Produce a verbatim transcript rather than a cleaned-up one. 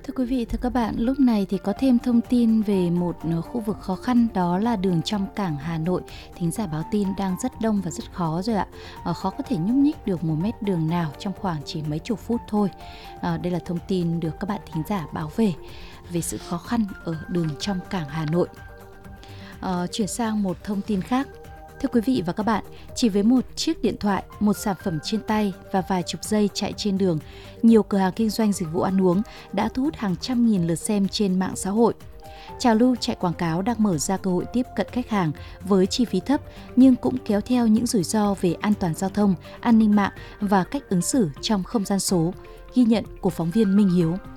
Thưa quý vị, thưa các bạn, lúc này thì có thêm thông tin về một ờ, khu vực khó khăn, đó là đường trong cảng Hà Nội. Thính giả báo tin đang rất đông và rất khó rồi ạ. Ờ, khó có thể nhúc nhích được một mét đường nào trong khoảng chỉ mấy chục phút thôi. Ờ, đây là thông tin được các bạn thính giả báo về về sự khó khăn ở đường trong cảng Hà Nội. Ờ, chuyển sang một thông tin khác. Thưa quý vị và các bạn, chỉ với một chiếc điện thoại, một sản phẩm trên tay và vài chục giây chạy trên đường, nhiều cửa hàng kinh doanh dịch vụ ăn uống đã thu hút hàng trăm nghìn lượt xem trên mạng xã hội. Trào lưu chạy quảng cáo đang mở ra cơ hội tiếp cận khách hàng với chi phí thấp nhưng cũng kéo theo những rủi ro về an toàn giao thông, an ninh mạng và cách ứng xử trong không gian số. Ghi nhận của phóng viên Minh Hiếu.